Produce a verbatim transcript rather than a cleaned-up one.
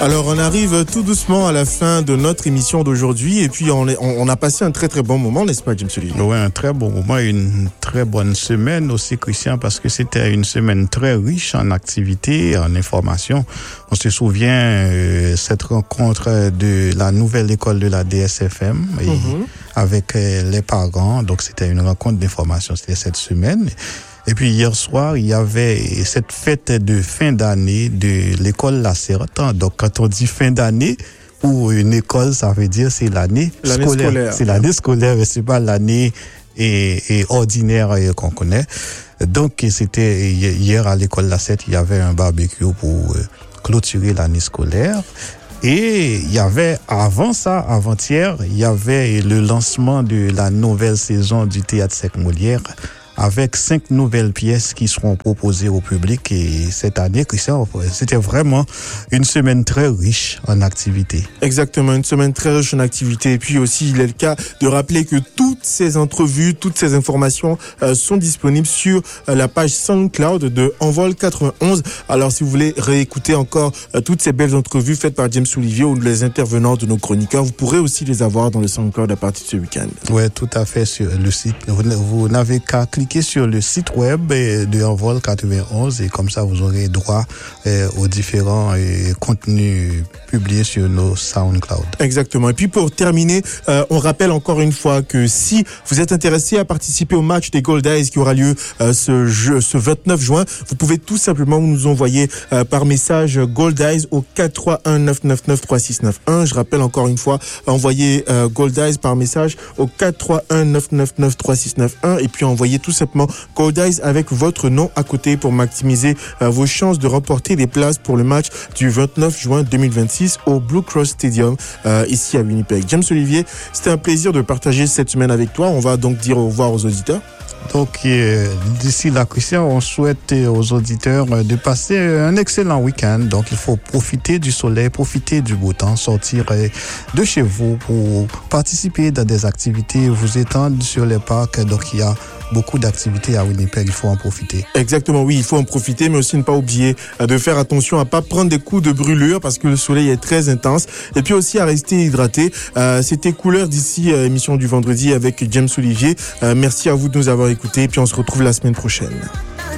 Alors, on arrive tout doucement à la fin de notre émission d'aujourd'hui et puis on, est, on, on a passé un très très bon moment, n'est-ce pas, James Olivier? Oui, un très bon moment, une très bonne semaine aussi, Christian, parce que c'était une semaine très riche en activités, en informations. On se souvient euh, cette rencontre de la nouvelle école de la D S F M et mm-hmm. avec euh, les parents. Donc, c'était une rencontre d'information, c'était cette semaine. Et puis hier soir, il y avait cette fête de fin d'année de l'école La Serrette. Donc quand on dit fin d'année, pour une école, ça veut dire c'est l'année, l'année scolaire. scolaire. C'est l'année scolaire, mais c'est pas l'année et, et ordinaire qu'on connaît. Donc c'était hier à l'école La Serrette, il y avait un barbecue pour clôturer l'année scolaire. Et il y avait, avant ça, avant-hier, il y avait le lancement de la nouvelle saison du Théâtre Sec Molière, avec cinq nouvelles pièces qui seront proposées au public. Et cette année, Christian, c'était vraiment une semaine très riche en activités. Exactement, une semaine très riche en activités. Et puis aussi, il est le cas de rappeler que toutes ces entrevues, toutes ces informations euh, sont disponibles sur euh, la page SoundCloud de Envol quatre-vingt-onze. Alors, si vous voulez réécouter encore euh, toutes ces belles entrevues faites par James Olivier ou les intervenants de nos chroniqueurs, vous pourrez aussi les avoir dans le SoundCloud à partir de ce week-end. Oui, tout à fait, sur le site. Vous, vous n'avez qu'à cliquer sur le site web de Envol quatre-vingt-onze et comme ça vous aurez droit euh, aux différents euh, contenus publiés sur nos SoundCloud. Exactement. Et puis pour terminer, euh, on rappelle encore une fois que si vous êtes intéressé à participer au match des Gold Eyes qui aura lieu euh, ce, jeu, ce vingt-neuf juin, vous pouvez tout simplement nous envoyer euh, par message Gold Eyes au quatre trois un neuf neuf neuf trois six neuf un. Je rappelle encore une fois, envoyez euh, Gold Eyes par message au quatre trois un neuf neuf neuf trois six neuf un et puis envoyez tout simplement Gold Eyes avec votre nom à côté pour maximiser euh, vos chances de remporter des places pour le match du vingt-neuf juin deux mille vingt-six au Blue Cross Stadium euh, ici à Winnipeg. James Olivier, c'était un plaisir de partager cette semaine avec toi. On va donc dire au revoir aux auditeurs. Donc, euh, d'ici là, Christian, on souhaite aux auditeurs de passer un excellent week-end. Donc, il faut profiter du soleil, profiter du beau temps, sortir de chez vous pour participer dans des activités, vous étendre sur les parcs. Donc, il y a beaucoup d'activités à Winnipeg, il faut en profiter. Exactement, oui, il faut en profiter, mais aussi ne pas oublier de faire attention à pas prendre des coups de brûlure parce que le soleil est très intense. Et puis aussi à rester hydraté. Euh, c'était Couleur d'ici, euh, émission du vendredi avec James Olivier. Euh, merci à vous de nous avoir écoutés et puis on se retrouve la semaine prochaine.